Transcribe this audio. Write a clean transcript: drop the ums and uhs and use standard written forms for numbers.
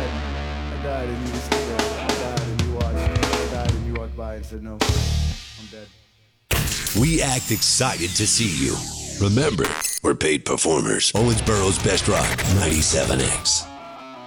died. I died and you were still there. I died and you watched. I died and you walked by and said no. I'm dead. We act excited to see you. Remember, we're paid performers. Owensboro's Best Rock 97X.